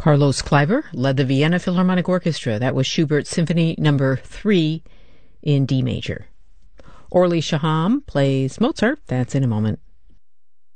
Carlos Kleiber led the Vienna Philharmonic Orchestra. That was Schubert's Symphony No. 3 in D major. Orly Shaham plays Mozart. That's in a moment.